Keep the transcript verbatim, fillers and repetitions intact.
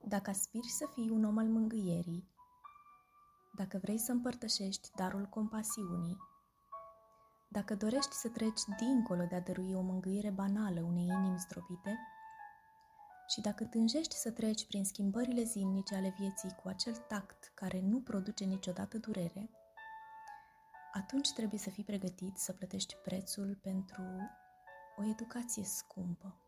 Dacă aspiri să fii un om al mângâierii, dacă vrei să împărtășești darul compasiunii, dacă dorești să treci dincolo de a dărui o mângâiere banală unei inimi zdrobite și dacă tânjești să treci prin schimbările zilnice ale vieții cu acel tact care nu produce niciodată durere, atunci trebuie să fii pregătit să plătești prețul pentru o educație scumpă.